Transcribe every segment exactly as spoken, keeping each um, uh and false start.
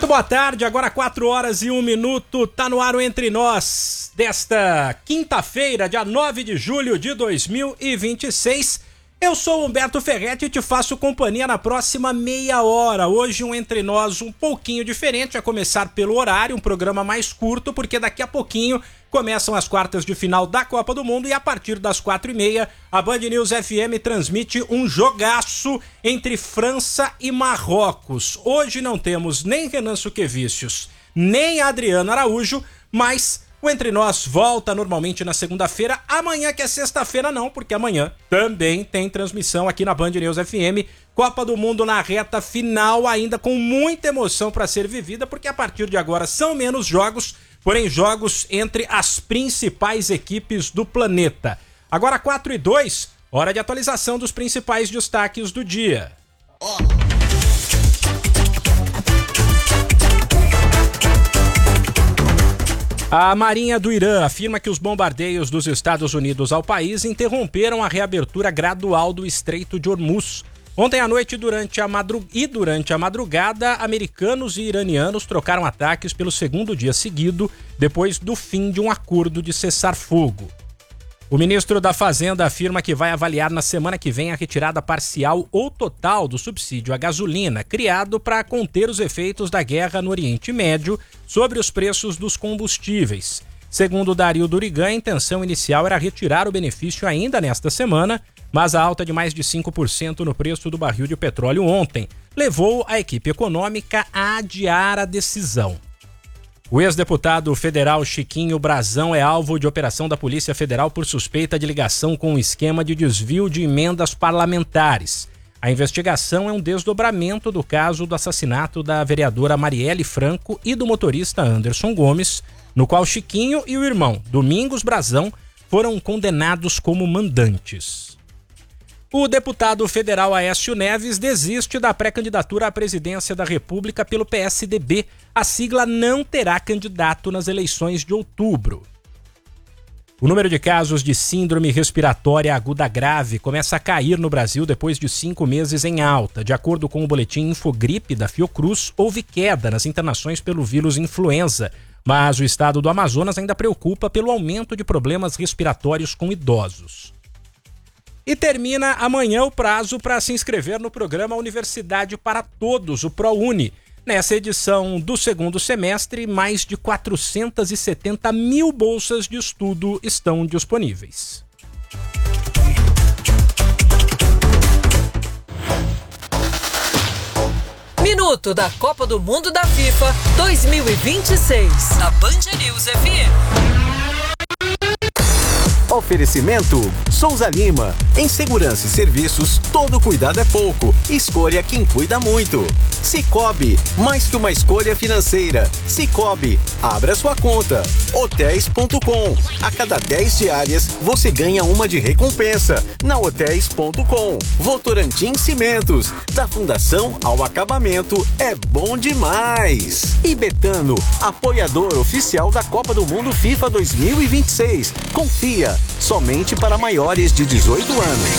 boa tarde, agora quatro horas e um minuto, tá no ar o Entre Nós desta quinta-feira, dia nove de julho de dois mil e vinte e seis. Eu sou Humberto Ferretti e te faço companhia na próxima meia hora. Hoje um Entre Nós um pouquinho diferente, a começar pelo horário, um programa mais curto, porque daqui a pouquinho começam as quartas de final da Copa do Mundo e a partir das quatro e meia a Band News F M transmite um jogaço entre França e Marrocos. Hoje não temos nem Renan Suquevicius, nem Adriano Araújo, mas o Entre Nós volta normalmente na segunda-feira. Amanhã, que é sexta-feira, não, porque amanhã também tem transmissão aqui na Band News F M. Copa do Mundo na reta final, ainda com muita emoção para ser vivida, porque a partir de agora são menos jogos, porém jogos entre as principais equipes do planeta. Agora quatro e dois, hora de atualização dos principais destaques do dia. Oh. A Marinha do Irã afirma que os bombardeios dos Estados Unidos ao país interromperam a reabertura gradual do Estreito de Hormuz. Ontem à noite durante a madru... e durante a madrugada, americanos e iranianos trocaram ataques pelo segundo dia seguido, depois do fim de um acordo de cessar-fogo. O ministro da Fazenda afirma que vai avaliar na semana que vem a retirada parcial ou total do subsídio à gasolina, criado para conter os efeitos da guerra no Oriente Médio sobre os preços dos combustíveis. Segundo Dario Durigan, a intenção inicial era retirar o benefício ainda nesta semana, mas a alta de mais de cinco por cento no preço do barril de petróleo ontem levou a equipe econômica a adiar a decisão. O ex-deputado federal Chiquinho Brazão é alvo de operação da Polícia Federal por suspeita de ligação com um esquema de desvio de emendas parlamentares. A investigação é um desdobramento do caso do assassinato da vereadora Marielle Franco e do motorista Anderson Gomes, no qual Chiquinho e o irmão Domingos Brazão foram condenados como mandantes. O deputado federal Aécio Neves desiste da pré-candidatura à presidência da República pelo P S D B. A sigla não terá candidato nas eleições de outubro. O número de casos de síndrome respiratória aguda grave começa a cair no Brasil depois de cinco meses em alta. De acordo com o boletim Infogripe da Fiocruz, houve queda nas internações pelo vírus influenza, mas o estado do Amazonas ainda preocupa pelo aumento de problemas respiratórios com idosos. E termina amanhã o prazo para se inscrever no programa Universidade para Todos, o ProUni. Nessa edição do segundo semestre, mais de quatrocentas e setenta mil bolsas de estudo estão disponíveis. Minuto da Copa do Mundo da FIFA dois mil e vinte e seis, na Band News F M. Oferecimento Souza Lima. Em segurança e serviços, todo cuidado é pouco. Escolha quem cuida muito. Cicobi, mais que uma escolha financeira. Cicobi, abra sua conta. Hotéis ponto com. A cada dez diárias, você ganha uma de recompensa. Na Hotéis ponto com. Votorantim Cimentos. Da fundação ao acabamento, é bom demais. E Betano, apoiador oficial da Copa do Mundo FIFA dois mil e vinte e seis. Confia. Somente para maiores de dezoito anos.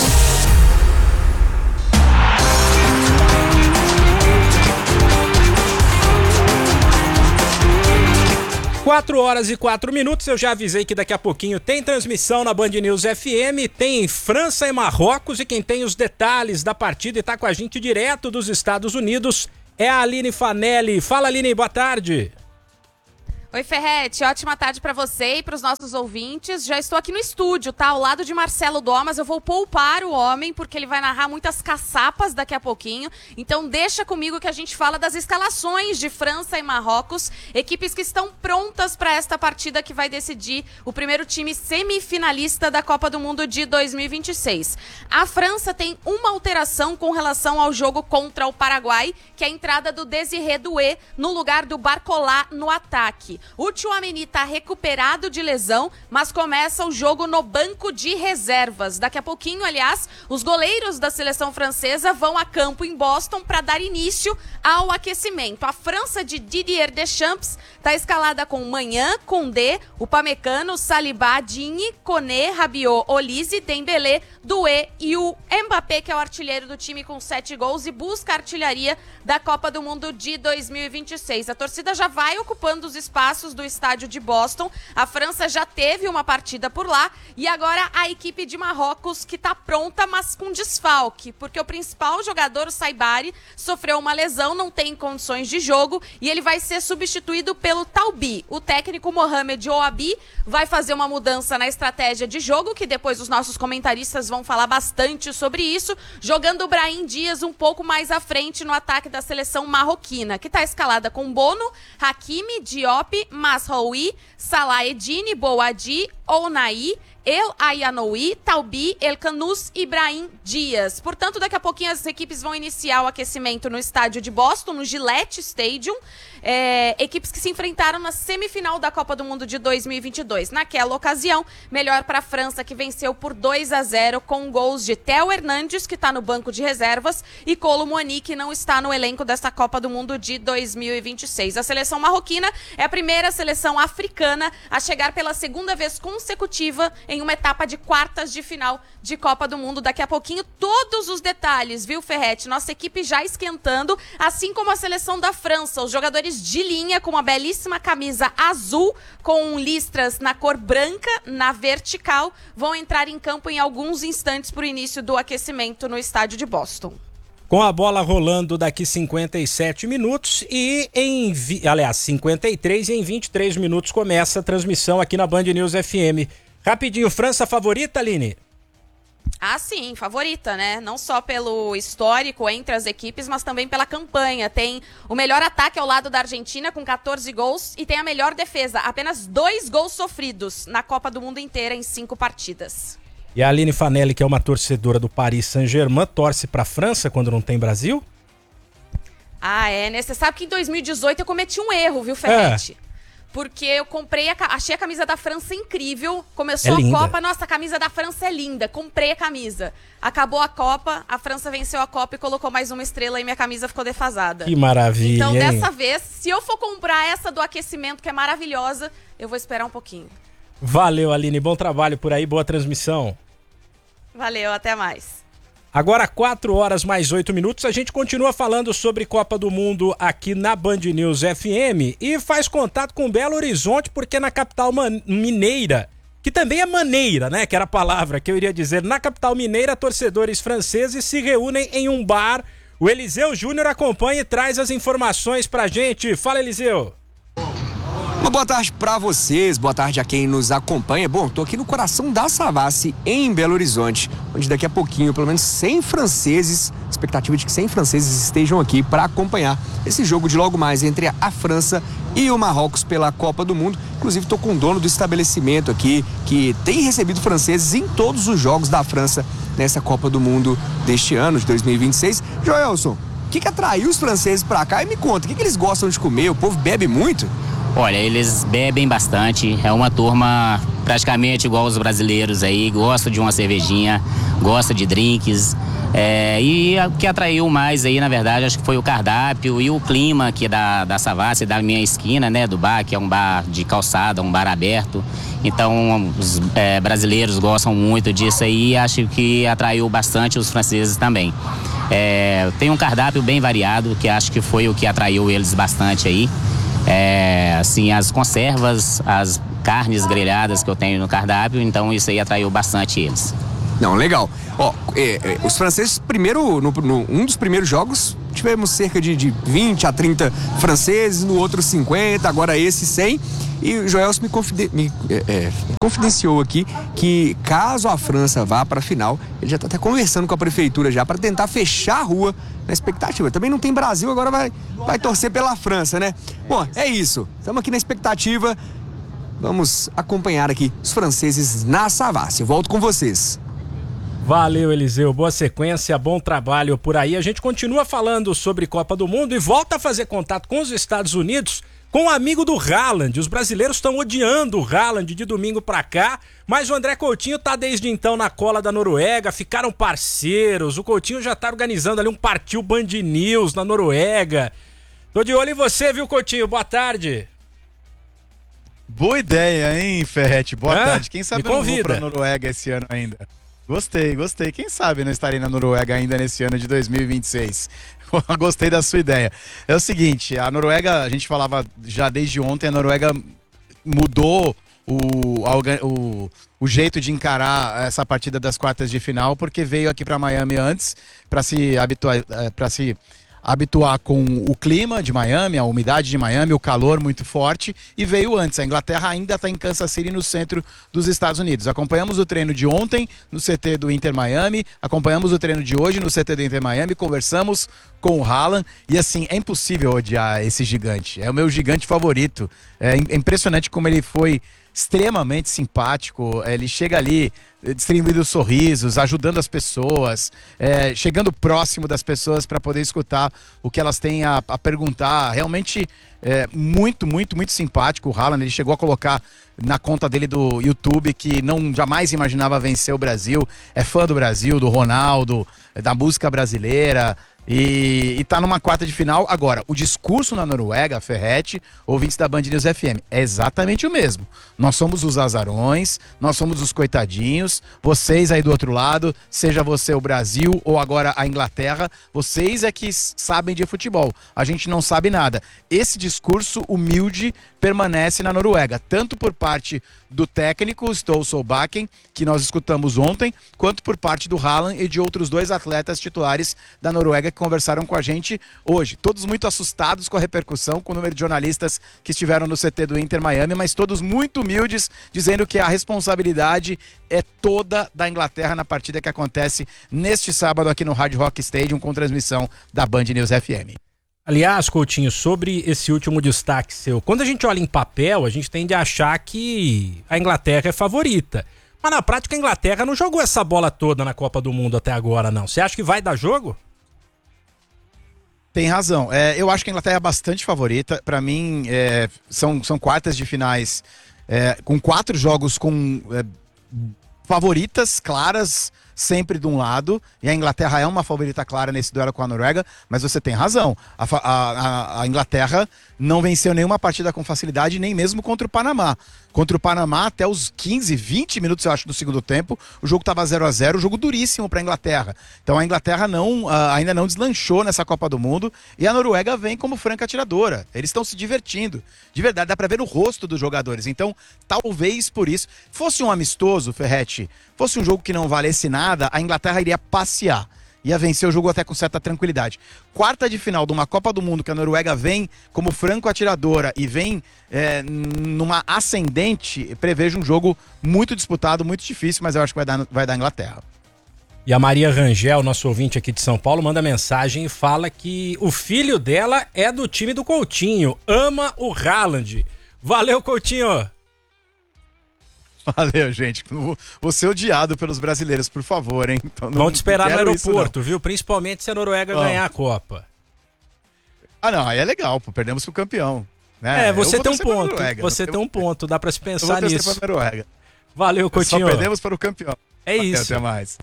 quatro horas e quatro minutos, eu já avisei que daqui a pouquinho tem transmissão na Band News F M, tem França e Marrocos, e quem tem os detalhes da partida e tá com a gente direto dos Estados Unidos é a Aline Fanelli. Fala, Aline, boa tarde. Oi, Ferretti, ótima tarde para você e para os nossos ouvintes. Já estou aqui no estúdio, tá? Ao lado de Marcelo Domas. Eu vou poupar o homem, porque ele vai narrar muitas caçapas daqui a pouquinho. Então deixa comigo que a gente fala das escalações de França e Marrocos, equipes que estão prontas para esta partida que vai decidir o primeiro time semifinalista da Copa do Mundo de dois mil e vinte e seis. A França tem uma alteração com relação ao jogo contra o Paraguai, que é a entrada do Désiré Doué no lugar do Barcola no ataque. O Tchouaméni tá recuperado de lesão, mas começa o jogo no banco de reservas. Daqui a pouquinho, aliás, os goleiros da seleção francesa vão a campo em Boston para dar início ao aquecimento. A França de Didier Deschamps está escalada com Maignan, Koundé, Upamecano, Saliba, Digne, Koné, Rabiot, Olise, Dembélé, Doué e o Mbappé, que é o artilheiro do time com sete gols e busca a artilharia da Copa do Mundo de dois mil e vinte e seis. A torcida já vai ocupando os espaços do estádio de Boston. A França já teve uma partida por lá e agora a equipe de Marrocos que está pronta, mas com desfalque, porque o principal jogador, o Saibari, sofreu uma lesão, não tem condições de jogo e ele vai ser substituído pelo Taubi. O técnico Mohamed Ouabi vai fazer uma mudança na estratégia de jogo, que depois os nossos comentaristas vão falar bastante sobre isso, jogando o Brahim Dias um pouco mais à frente no ataque da seleção marroquina, que está escalada com Bono, Hakimi, Diop, Mazraoui, Salah Eddine, Boadi, Ounahi, El Ayanoui, Taubi, El Canous e Brahim Dias. Portanto, daqui a pouquinho as equipes vão iniciar o aquecimento no estádio de Boston, no Gillette Stadium. É, equipes que se enfrentaram na semifinal da Copa do Mundo de dois mil e vinte e dois. Naquela ocasião, melhor para a França, que venceu por dois a zero com gols de Theo Hernandes, que está no banco de reservas, e Kolo Muani, que não está no elenco desta Copa do Mundo de dois mil e vinte e seis. A seleção marroquina é a primeira seleção africana a chegar pela segunda vez consecutiva em uma etapa de quartas de final de Copa do Mundo. Daqui a pouquinho, todos os detalhes, viu, Ferretti? Nossa equipe já esquentando, assim como a seleção da França. Os jogadores de linha com uma belíssima camisa azul, com listras na cor branca, na vertical, vão entrar em campo em alguns instantes para o início do aquecimento no estádio de Boston. Com a bola rolando daqui cinquenta e sete minutos e em, aliás, cinquenta e três e em vinte e três minutos começa a transmissão aqui na Band News F M. Rapidinho, França favorita, Aline? Ah, sim, favorita, né? Não só pelo histórico entre as equipes, mas também pela campanha. Tem o melhor ataque ao lado da Argentina, com quatorze gols, e tem a melhor defesa, apenas dois gols sofridos na Copa do Mundo inteira em cinco partidas. E a Aline Fanelli, que é uma torcedora do Paris Saint-Germain, torce pra França quando não tem Brasil? Ah, é, né? Você sabe que em dois mil e dezoito eu cometi um erro, viu, Ferretti? É. Porque eu comprei, a, achei a camisa da França incrível, começou é a Copa, nossa, a camisa da França é linda, comprei a camisa. Acabou a Copa, a França venceu a Copa e colocou mais uma estrela e minha camisa ficou defasada. Que maravilha, Então, hein? dessa vez, se eu for comprar essa do aquecimento, que é maravilhosa, eu vou esperar um pouquinho. Valeu, Aline, bom trabalho por aí, boa transmissão. Valeu, até mais. Agora, quatro horas mais oito minutos, a gente continua falando sobre Copa do Mundo aqui na Band News F M e faz contato com Belo Horizonte, porque na capital mineira, que também é maneira, né, que era a palavra que eu iria dizer, na capital mineira, torcedores franceses se reúnem em um bar. O Eliseu Júnior acompanha e traz as informações pra gente. Fala, Eliseu. Uma boa tarde para vocês, boa tarde a quem nos acompanha. Bom, tô aqui no coração da Savassi, em Belo Horizonte, onde daqui a pouquinho, pelo menos cem franceses, expectativa de que cem franceses estejam aqui para acompanhar esse jogo de logo mais entre a França e o Marrocos pela Copa do Mundo. Inclusive, tô com o dono do estabelecimento aqui, que tem recebido franceses em todos os jogos da França nessa Copa do Mundo deste ano, de dois mil e vinte e seis. Joelson, o que que atraiu os franceses para cá? E me conta, o que que eles gostam de comer? O povo bebe muito? Olha, eles bebem bastante, é uma turma praticamente igual os brasileiros aí, gosta de uma cervejinha, gosta de drinks, é, e o que atraiu mais aí, na verdade, acho que foi o cardápio e o clima aqui da, da Savassi, da minha esquina, né, do bar, que é um bar de calçada, um bar aberto, então os é, brasileiros gostam muito disso aí e acho que atraiu bastante os franceses também. É, tem um cardápio bem variado, que acho que foi o que atraiu eles bastante aí. É, assim, as conservas, as carnes grelhadas que eu tenho no cardápio, então isso aí atraiu bastante eles. Não, legal. Ó, é, é, os franceses, primeiro, no, no, um dos primeiros jogos, tivemos cerca de, de vinte a trinta franceses, no outro cinquenta, agora esse cem. E o Joelson me, confide, me é, é, confidenciou aqui que caso a França vá para a final, ele já está até conversando com a prefeitura já para tentar fechar a rua na expectativa. Também não tem Brasil, agora vai, vai torcer pela França, né? Bom, é isso. Estamos aqui na expectativa. Vamos acompanhar aqui os franceses na Savassi. Volto com vocês. Valeu, Eliseu. Boa sequência, bom trabalho por aí. A gente continua falando sobre Copa do Mundo e volta a fazer contato com os Estados Unidos com o amigo do Haaland. Os brasileiros estão odiando o Haaland de domingo pra cá, mas o André Coutinho tá desde então na cola da Noruega, ficaram parceiros. O Coutinho já tá organizando ali um Partiu Band News na Noruega. Tô de olho em você, viu, Coutinho? Boa tarde. Boa ideia, hein, Ferretti? Boa ah, tarde. Quem sabe eu não vou pra Noruega esse ano ainda. Gostei, gostei. Quem sabe não estarei na Noruega ainda nesse ano de dois mil e vinte e seis. Gostei da sua ideia. É o seguinte, a Noruega, a gente falava já desde ontem, a Noruega mudou o, o, o jeito de encarar essa partida das quartas de final, porque veio aqui para Miami antes, para se habituar, para se habituar com o clima de Miami, a umidade de Miami, o calor muito forte, e veio antes. A Inglaterra ainda está em Kansas City, no centro dos Estados Unidos. Acompanhamos o treino de ontem no C T do Inter Miami, acompanhamos o treino de hoje no C T do Inter Miami, conversamos com o Haaland, e assim, é impossível odiar esse gigante. É o meu gigante favorito. É impressionante como ele foi extremamente simpático, ele chega ali distribuindo sorrisos, ajudando as pessoas, é, chegando próximo das pessoas para poder escutar o que elas têm a, a perguntar. Realmente é, muito, muito, muito simpático o Haaland. Ele chegou a colocar na conta dele do YouTube que não jamais imaginava vencer o Brasil, é fã do Brasil, do Ronaldo, da música brasileira. E, e tá numa quarta de final. Agora, o discurso na Noruega, Ferretti, ouvintes da Band News F M, é exatamente o mesmo. Nós somos os azarões, nós somos os coitadinhos, vocês aí do outro lado, seja você o Brasil ou agora a Inglaterra, vocês é que sabem de futebol, a gente não sabe nada. Esse discurso humilde permanece na Noruega, tanto por parte do técnico Ståle Solbakken, que nós escutamos ontem, quanto por parte do Haaland e de outros dois atletas titulares da Noruega que conversaram com a gente hoje. Todos muito assustados com a repercussão, com o número de jornalistas que estiveram no C T do Inter Miami, mas todos muito humildes, dizendo que a responsabilidade é toda da Inglaterra na partida que acontece neste sábado aqui no Hard Rock Stadium, com transmissão da Band News F M. Aliás, Coutinho, sobre esse último destaque seu, quando a gente olha em papel, a gente tende a achar que a Inglaterra é favorita. Mas na prática a Inglaterra não jogou essa bola toda na Copa do Mundo até agora, não. Você acha que vai dar jogo? Tem razão. É, eu acho que a Inglaterra é bastante favorita. Para mim, é, são, são quartas de finais é, com quatro jogos com é, favoritas claras, sempre de um lado, e a Inglaterra é uma favorita clara nesse duelo com a Noruega, mas você tem razão, a, a, a Inglaterra não venceu nenhuma partida com facilidade, nem mesmo contra o Panamá. Contra o Panamá, até os quinze, vinte minutos, eu acho, do segundo tempo, o jogo estava zero a zero, jogo duríssimo para a Inglaterra. Então a Inglaterra não, uh, ainda não deslanchou nessa Copa do Mundo, e a Noruega vem como franca atiradora. Eles estão se divertindo. De verdade, dá para ver no rosto dos jogadores. Então, talvez por isso, fosse um amistoso, Ferretti, fosse um jogo que não valesse nada, a Inglaterra iria passear. Ia vencer o jogo até com certa tranquilidade. Quarta de final de uma Copa do Mundo que a Noruega vem como franco atiradora e vem é, numa ascendente, prevejo um jogo muito disputado, muito difícil, mas eu acho que vai dar, vai dar Inglaterra. E a Maria Rangel, nosso ouvinte aqui de São Paulo, manda mensagem e fala que o filho dela é do time do Coutinho, ama o Haaland. Valeu, Coutinho! Valeu, gente. Vou ser odiado pelos brasileiros, por favor, hein? Então, vão te esperar no aeroporto, isso, viu? Principalmente se a Noruega oh. ganhar a Copa. Ah, não, aí é legal, pô. Perdemos pro campeão. Né? É, você tem um ponto. Noruega, você tem um ponto, dá pra se pensar nisso. Pra Noruega. Valeu, Coutinho. Só perdemos para o campeão. É isso. Até mais.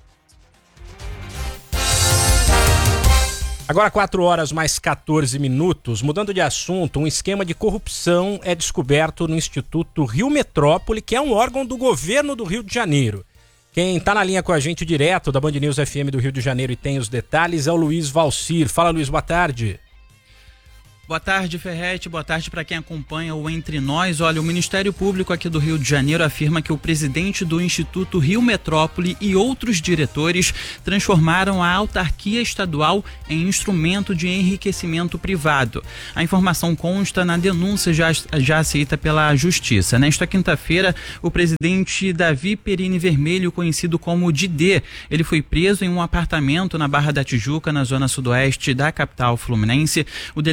Agora quatro horas mais quatorze minutos, mudando de assunto, um esquema de corrupção é descoberto no Instituto Rio Metrópole, que é um órgão do governo do Rio de Janeiro. Quem está na linha com a gente direto da Band News F M do Rio de Janeiro e tem os detalhes é o Luiz Valcir. Fala, Luiz, boa tarde. Boa tarde, Ferretti. Boa tarde para quem acompanha o Entre Nós. Olha, o Ministério Público aqui do Rio de Janeiro afirma que o presidente do Instituto Rio Metrópole e outros diretores transformaram a autarquia estadual em instrumento de enriquecimento privado. A informação consta na denúncia já, já aceita pela Justiça. Nesta quinta-feira, o presidente Davi Perini Vermelho, conhecido como Didê, ele foi preso em um apartamento na Barra da Tijuca, na zona sudoeste da capital fluminense. O delegado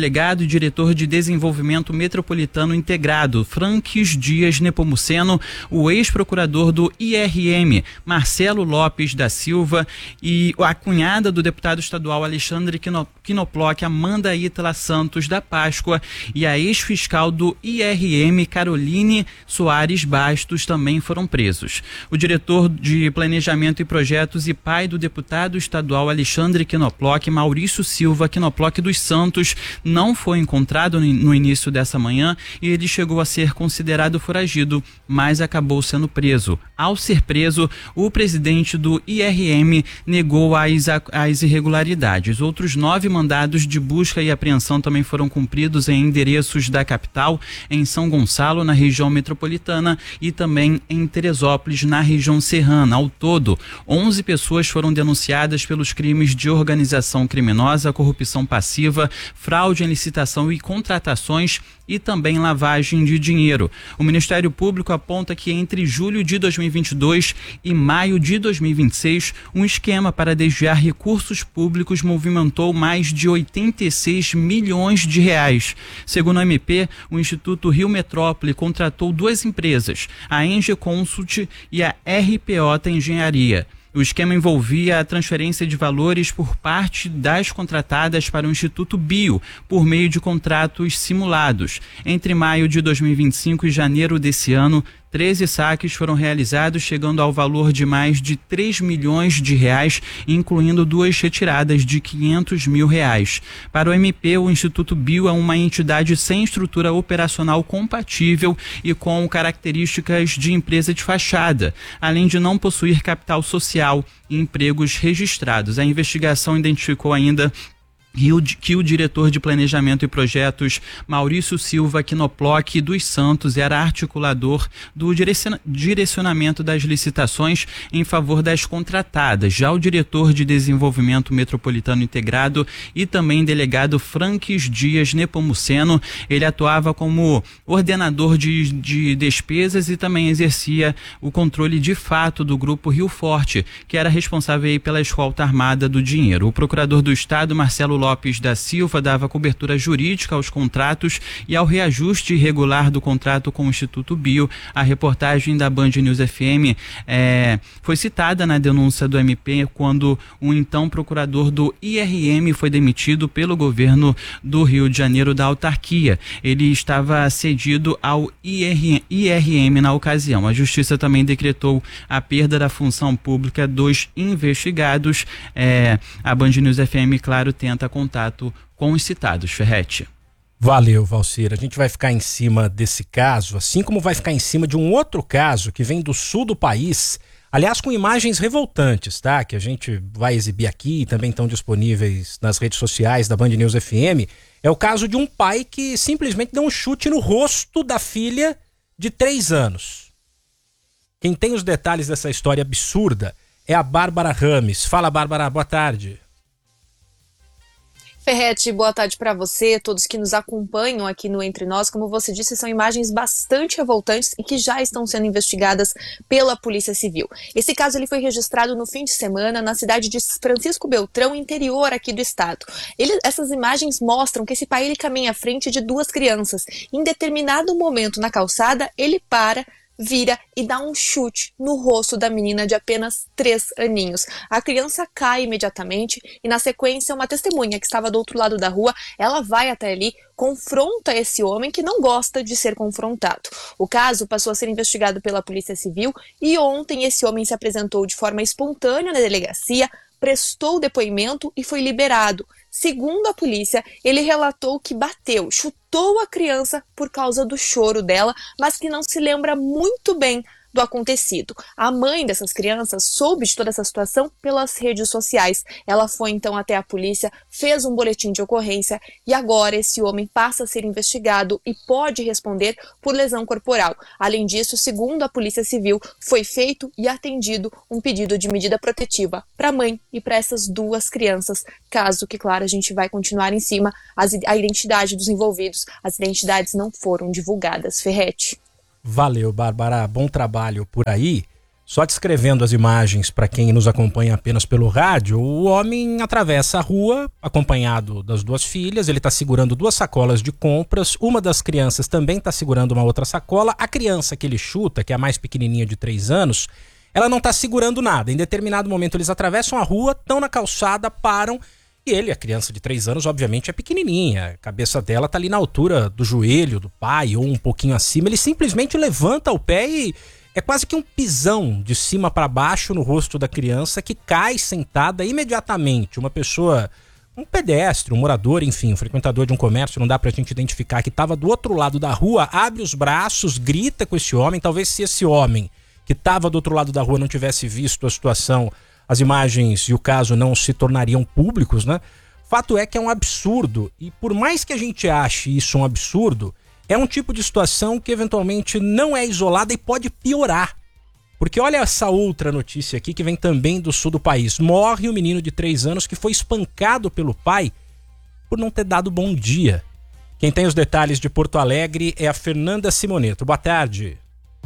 diretor de Desenvolvimento Metropolitano Integrado, Franques Dias Nepomuceno, o ex-procurador do I R M, Marcelo Lopes da Silva, e a cunhada do deputado estadual Alexandre Knoploch, Amanda Ítala Santos da Páscoa, e a ex-fiscal do I R M, Caroline Soares Bastos, também foram presos. O diretor de Planejamento e Projetos e pai do deputado estadual Alexandre Knoploch, Maurício Silva Knoploch dos Santos, não foi encontrado no início dessa manhã e ele chegou a ser considerado foragido, mas acabou sendo preso. Ao ser preso, o presidente do I R M negou as, as irregularidades. Outros nove mandados de busca e apreensão também foram cumpridos em endereços da capital, em São Gonçalo, na região metropolitana, e também em Teresópolis, na região serrana. Ao todo, onze pessoas foram denunciadas pelos crimes de organização criminosa, corrupção passiva, fraude em licitação e contratações e também lavagem de dinheiro. O Ministério Público aponta que entre julho de dois mil e vinte e dois e maio de dois mil e vinte e seis, um esquema para desviar recursos públicos movimentou mais de oitenta e seis milhões de reais. Segundo o M P, o Instituto Rio Metrópole contratou duas empresas, a Enge Consult e a R P J Engenharia. O esquema envolvia a transferência de valores por parte das contratadas para o Instituto Bio, por meio de contratos simulados. Entre maio de dois mil e vinte e cinco e janeiro desse ano, treze saques foram realizados, chegando ao valor de mais de três milhões de reais, incluindo duas retiradas de quinhentos mil reais. Para o M P, o Instituto Bio é uma entidade sem estrutura operacional compatível e com características de empresa de fachada, além de não possuir capital social e empregos registrados. A investigação identificou ainda que o diretor de Planejamento e Projetos, Maurício Silva Knoploch dos Santos, era articulador do direcionamento das licitações em favor das contratadas. Já o diretor de Desenvolvimento Metropolitano Integrado e também delegado Franques Dias Nepomuceno, ele atuava como ordenador de, de despesas e também exercia o controle de fato do Grupo Rio Forte, que era responsável aí pela escolta armada do dinheiro. O procurador do Estado, Marcelo Lopes da Silva, dava cobertura jurídica aos contratos e ao reajuste irregular do contrato com o Instituto Bio. A reportagem da Band News F M é, foi citada na denúncia do M P quando o então procurador do I R M foi demitido pelo governo do Rio de Janeiro da autarquia. Ele estava cedido ao I R M na ocasião. A Justiça também decretou a perda da função pública dos investigados. É, a Band News F M, claro, tenta contato com os citados. Ferretti. Valeu, Valcir. A gente vai ficar em cima desse caso, assim como vai ficar em cima de um outro caso que vem do sul do país, aliás, com imagens revoltantes, tá? Que a gente vai exibir aqui e também estão disponíveis nas redes sociais da Band News F M. É o caso de um pai que simplesmente deu um chute no rosto da filha de três anos. Quem tem os detalhes dessa história absurda é a Bárbara Rames. Fala, Bárbara, boa tarde. Ferretti, boa tarde para você, todos que nos acompanham aqui no Entre Nós. Como você disse, são imagens bastante revoltantes e que já estão sendo investigadas pela Polícia Civil. Esse caso ele foi registrado no fim de semana na cidade de Francisco Beltrão, interior aqui do estado. Ele, essas imagens mostram que esse pai ele caminha à frente de duas crianças. Em determinado momento na calçada, ele para, vira e dá um chute no rosto da menina de apenas três aninhos. A criança cai imediatamente e, na sequência, uma testemunha que estava do outro lado da rua, ela vai até ali, confronta esse homem que não gosta de ser confrontado. O caso passou a ser investigado pela Polícia Civil e ontem esse homem se apresentou de forma espontânea na delegacia, prestou depoimento e foi liberado. Segundo a polícia, ele relatou que bateu, chutou a criança por causa do choro dela, mas que não se lembra muito bem do acontecido. A mãe dessas crianças soube de toda essa situação pelas redes sociais. Ela foi então até a polícia, fez um boletim de ocorrência e agora esse homem passa a ser investigado e pode responder por lesão corporal. Além disso, segundo a Polícia Civil, foi feito e atendido um pedido de medida protetiva para a mãe e para essas duas crianças, caso que, claro, a gente vai continuar em cima, as, a identidade dos envolvidos, as identidades não foram divulgadas. Ferretti. Valeu, Bárbara. Bom trabalho por aí. Só descrevendo as imagens para quem nos acompanha apenas pelo rádio, o homem atravessa a rua acompanhado das duas filhas, ele está segurando duas sacolas de compras, uma das crianças também está segurando uma outra sacola, a criança que ele chuta, que é a mais pequenininha de três anos, ela não está segurando nada. Em determinado momento eles atravessam a rua, estão na calçada, param e ele, a criança de três anos, obviamente é pequenininha, a cabeça dela está ali na altura do joelho do pai ou um pouquinho acima, ele simplesmente levanta o pé e... é quase que um pisão de cima para baixo no rosto da criança que cai sentada imediatamente. Uma pessoa, um pedestre, um morador, enfim, um frequentador de um comércio, não dá pra gente identificar, que estava do outro lado da rua, abre os braços, grita com esse homem. Talvez se esse homem que estava do outro lado da rua não tivesse visto a situação, as imagens e o caso não se tornariam públicos, né? Fato é que é um absurdo. E por mais que a gente ache isso um absurdo, é um tipo de situação que eventualmente não é isolada e pode piorar. Porque olha essa outra notícia aqui que vem também do sul do país. Morre um menino de três anos que foi espancado pelo pai por não ter dado bom dia. Quem tem os detalhes de Porto Alegre é a Fernanda Simoneto. Boa tarde.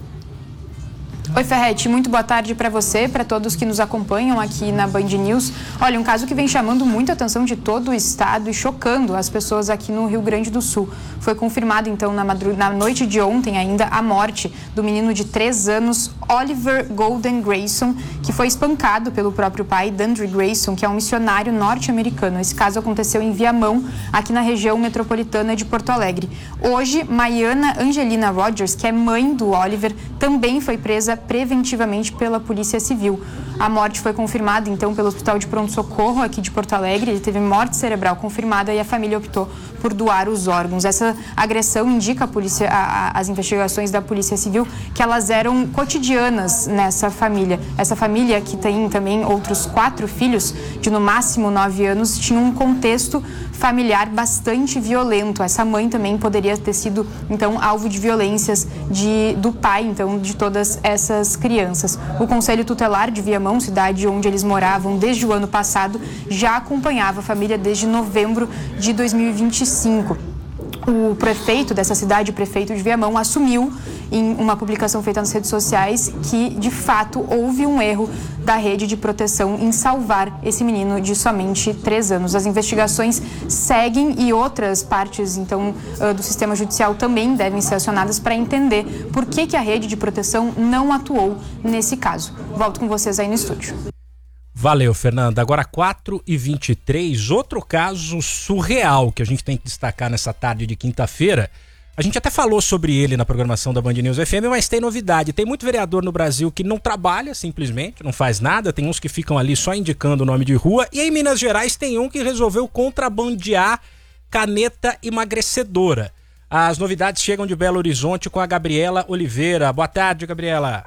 Oi, Ferretti, muito boa tarde para você, para todos que nos acompanham aqui na Band News. Olha, um caso que vem chamando muita atenção de todo o estado e chocando as pessoas aqui no Rio Grande do Sul. Foi confirmado, então, na, madru... na noite de ontem ainda, a morte do menino de três anos, Oliver Golden Grayson, que foi espancado pelo próprio pai, Dandre Grayson, que é um missionário norte-americano. Esse caso aconteceu em Viamão, aqui na região metropolitana de Porto Alegre. Hoje, Maiana Angelina Rogers, que é mãe do Oliver, também foi presa preventivamente pela Polícia Civil. A morte foi confirmada, então, pelo Hospital de Pronto-Socorro aqui de Porto Alegre. Ele teve morte cerebral confirmada e a família optou por doar os órgãos. Essa agressão indica a polícia, a, a, as investigações da Polícia Civil que elas eram cotidianas nessa família. Essa família, que tem também outros quatro filhos, de no máximo nove anos, tinha um contexto familiar bastante violento. Essa mãe também poderia ter sido, então, alvo de violências de, do pai, então, de todas essas crianças. O Conselho Tutelar de Viamão, cidade onde eles moravam desde o ano passado, já acompanhava a família desde novembro de dois mil e vinte e cinco. O prefeito dessa cidade, o prefeito de Viamão, assumiu em uma publicação feita nas redes sociais que, de fato, houve um erro da rede de proteção em salvar esse menino de somente três anos. As investigações seguem e outras partes, então, do sistema judicial também devem ser acionadas para entender por que que a rede de proteção não atuou nesse caso. Volto com vocês aí no estúdio. Valeu, Fernanda. Agora quatro e vinte e três, outro caso surreal que a gente tem que destacar nessa tarde de quinta-feira. A gente até falou sobre ele na programação da Band News F M, mas tem novidade. Tem muito vereador no Brasil que não trabalha simplesmente, não faz nada. Tem uns que ficam ali só indicando o nome de rua. E em Minas Gerais tem um que resolveu contrabandear caneta emagrecedora. As novidades chegam de Belo Horizonte com a Gabriela Oliveira. Boa tarde, Gabriela.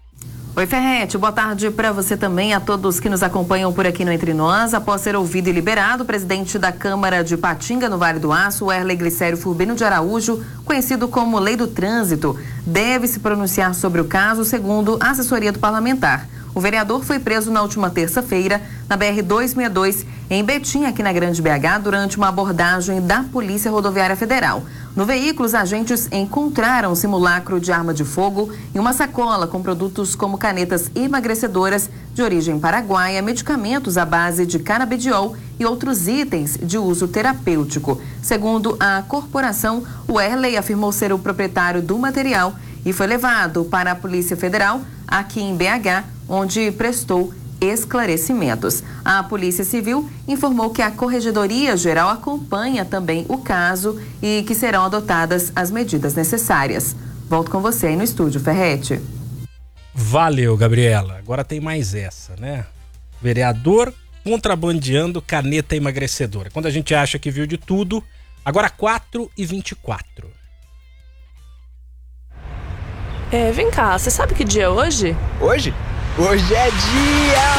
Oi, Ferretti, boa tarde para você também, a todos que nos acompanham por aqui no Entre Nós. Após ser ouvido e liberado, o presidente da Câmara de Patinga, no Vale do Aço, Erley Glicério Furbino de Araújo, conhecido como Lei do Trânsito, deve se pronunciar sobre o caso, segundo a assessoria do parlamentar. O vereador foi preso na última terça-feira na B R duzentos e sessenta e dois, em Betim, aqui na Grande B H, durante uma abordagem da Polícia Rodoviária Federal. No veículo, os agentes encontraram um simulacro de arma de fogo e uma sacola com produtos como canetas emagrecedoras de origem paraguaia, medicamentos à base de canabidiol e outros itens de uso terapêutico. Segundo a corporação, o Erley afirmou ser o proprietário do material e foi levado para a Polícia Federal, aqui em B H, onde prestou esclarecimentos. A Polícia Civil informou que a Corregedoria Geral acompanha também o caso e que serão adotadas as medidas necessárias. Volto com você aí no estúdio, Ferretti. Valeu, Gabriela. Agora tem mais essa, né? Vereador contrabandeando caneta emagrecedora. Quando a gente acha que viu de tudo, agora quatro e vinte e quatro. É, vem cá, você sabe que dia é hoje? Hoje? Hoje é dia